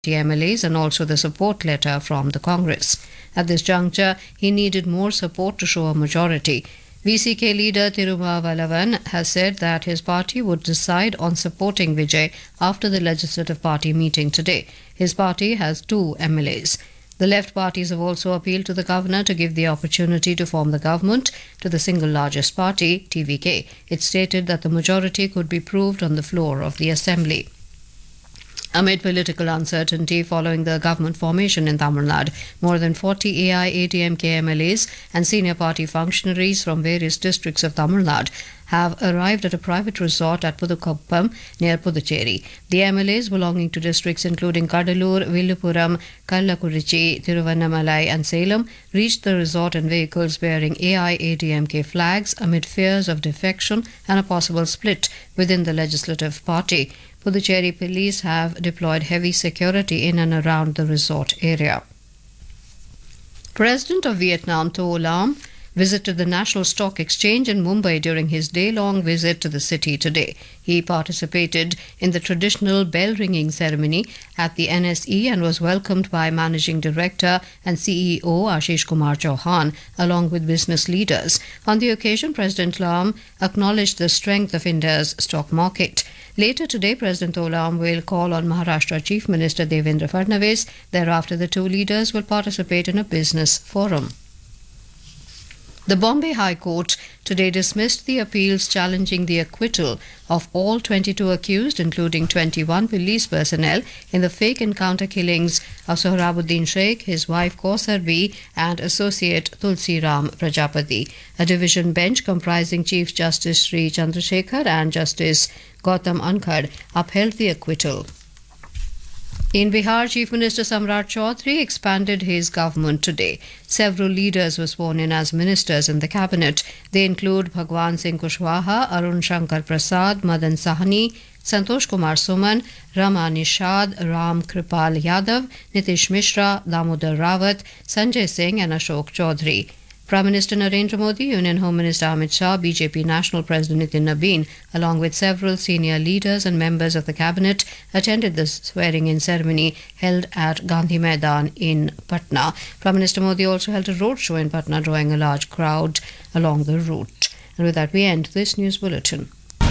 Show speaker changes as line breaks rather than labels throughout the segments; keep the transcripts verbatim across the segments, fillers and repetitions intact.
M L As and also the support letter from the Congress. At this juncture, he needed more support to show a majority. V C K leader Tirumavalavan has said that his party would decide on supporting Vijay after the Legislative Party meeting today. His party has two M L As. The left parties have also appealed to the governor to give the opportunity to form the government to the single largest party, T V K. It stated that the majority could be proved on the floor of the assembly. Amid political uncertainty following the government formation in Tamil Nadu, more than forty A I A D M K M L As and senior party functionaries from various districts of Tamil Nadu have arrived at a private resort at Pudukoppam near Puducherry. The M L As belonging to districts including Kadalur, Villupuram, Kallakurichi, Thiruvannamalai and Salem reached the resort in vehicles bearing A I A D M K flags amid fears of defection and a possible split within the legislative party. Puducherry police have deployed heavy security in and around the resort area. President of Vietnam, To Lam, visited the National Stock Exchange in Mumbai during his day-long visit to the city today. He participated in the traditional bell-ringing ceremony at the N S E and was welcomed by Managing Director and C E O Ashish Kumar Chauhan, along with business leaders. On the occasion, President Lam acknowledged the strength of India's stock market. Later today, President Olam will call on Maharashtra Chief Minister Devendra Fadnavis. Thereafter, the two leaders will participate in a business forum. The Bombay High Court today dismissed the appeals challenging the acquittal of all twenty-two accused, including twenty-one police personnel, in the fake encounter killings of Sohrabuddin Sheikh, his wife Kausar B, and associate Tulsi Ram Prajapati. A division bench comprising Chief Justice Sri Chandrasekhar and Justice Gautam Ankhad upheld the acquittal. In Bihar, Chief Minister Samrat Chaudhary expanded his government today. Several leaders were sworn in as ministers in the cabinet. They include Bhagwan Singh Kushwaha, Arun Shankar Prasad, Madan Sahni, Santosh Kumar Suman, Rama Nishad, Ram Kripal Yadav, Nitish Mishra, Damodar Rawat, Sanjay Singh and Ashok Chaudhary. Prime Minister Narendra Modi, Union Home Minister Amit Shah, B J P National President Nitin Nabin, along with several senior leaders and members of the cabinet, attended the swearing-in ceremony held at Gandhi Maidan in Patna. Prime Minister Modi also held a roadshow in Patna, drawing a large crowd along the route. And with that, we end this news bulletin.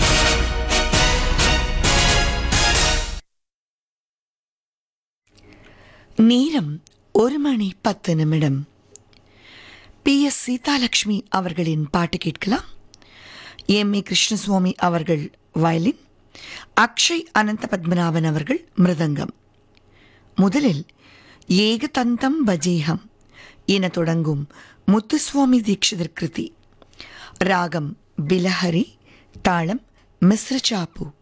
நேரம் ஒரு மணி பத்து நிமிடம். B S Seethalakshmi அவர்களின் பாட்டு கேட்கலாம். M A Krishnaswamy அவர்கள் violin, Akshay அனந்த பத்மநாபன் அவர்கள் மிருதங்கம். முதலில் ஏகதந்தம் பஜேஹம் என தொடங்கும் முத்துசுவாமி தீட்சிதர் கிருதி. ராகம் பிலஹரி, தாளம் மிஸ்ர சாப்பு.